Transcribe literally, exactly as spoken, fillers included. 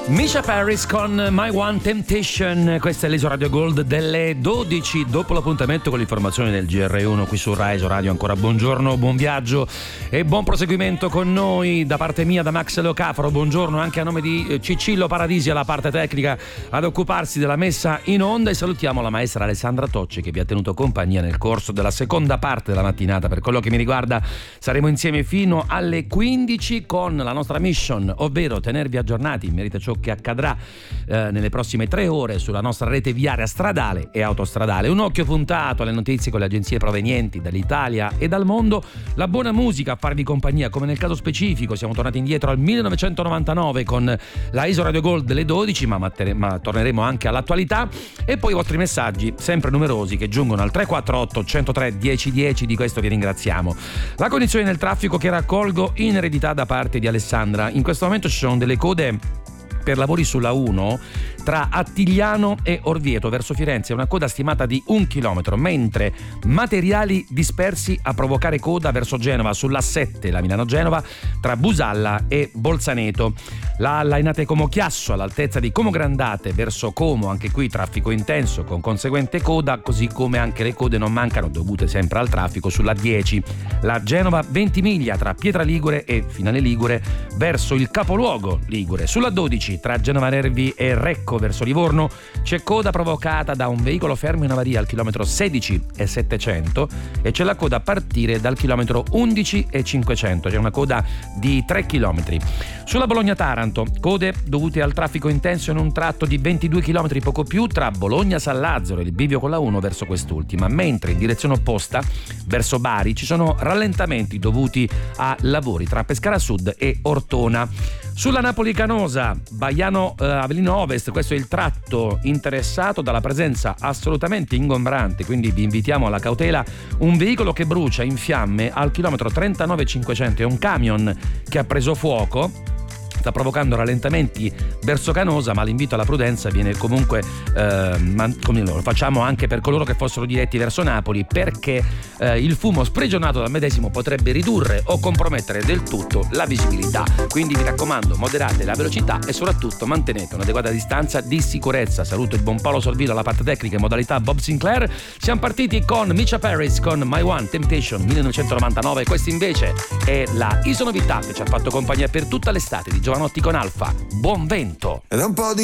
Misha Paris con My One Temptation. Questa è l'Iso Radio Gold delle dodici, dopo l'appuntamento con l'informazione del G R uno qui su Rai Radio. Ancora buongiorno, buon viaggio e buon proseguimento con noi da parte mia, da Max Leocafaro. Buongiorno anche a nome di Cicillo Paradisi alla parte tecnica ad occuparsi della messa in onda, e salutiamo la maestra Alessandra Tocci che vi ha tenuto compagnia nel corso della seconda parte della mattinata. Per quello che mi riguarda saremo insieme fino alle quindici con la nostra mission, ovvero tenervi aggiornati in merito a ciò che accadrà eh, nelle prossime tre ore sulla nostra rete viaria stradale e autostradale. Un occhio puntato alle notizie con le agenzie provenienti dall'Italia e dal mondo, la buona musica a farvi compagnia, come nel caso specifico siamo tornati indietro al millenovecentonovantanove con la Iso Radio Gold delle dodici, ma, mattere- ma torneremo anche all'attualità, e poi i vostri messaggi sempre numerosi che giungono al tre quattro otto, centotré, dieci dieci. Di questo vi ringraziamo. La condizione del traffico che raccolgo in eredità da parte di Alessandra: in questo momento ci sono delle code per lavori sulla uno tra Attigliano e Orvieto verso Firenze, una coda stimata di un chilometro, mentre materiali dispersi a provocare coda verso Genova sull'A sette, la Milano-Genova, tra Busalla e Bolzaneto. La Lainate Como Chiasso all'altezza di Como Grandate verso Como, anche qui traffico intenso con conseguente coda, così come anche le code non mancano dovute sempre al traffico sulla dieci. La Genova Ventimiglia tra Pietra Ligure e Finale Ligure verso il capoluogo Ligure. Sulla dodici tra Genova Nervi e Recco verso Livorno c'è coda provocata da un veicolo fermo in avaria al chilometro sedici e settecento, e c'è la coda a partire dal chilometro undici e cinquecento, c'è una coda di tre chilometri. Sulla Bologna-Taranto code dovute al traffico intenso in un tratto di ventidue chilometri poco più tra Bologna-San Lazzaro e il bivio con la uno verso quest'ultima, mentre in direzione opposta verso Bari ci sono rallentamenti dovuti a lavori tra Pescara Sud e Ortona. Sulla Napoli-Canosa, Baiano eh, Avellino Ovest, questo è il tratto interessato dalla presenza assolutamente ingombrante, quindi vi invitiamo alla cautela. Un veicolo che brucia in fiamme al chilometro trentanove cinquecento, è un camion che ha preso fuoco, sta provocando rallentamenti verso Canosa, ma l'invito alla prudenza viene comunque eh, man- come lo facciamo anche per coloro che fossero diretti verso Napoli, perché eh, il fumo sprigionato dal medesimo potrebbe ridurre o compromettere del tutto la visibilità. Quindi vi raccomando, moderate la velocità e soprattutto mantenete un'adeguata distanza di sicurezza. Saluto il buon Paolo Sorvillo alla parte tecnica in modalità Bob Sinclair. Siamo partiti con Misha Paris con My One Temptation millenovecentonovantanove. Questa invece è la Iso Novità che ci ha fatto compagnia per tutta l'estate di Giovanotti con Alfa. Buon vento. Ed un po' di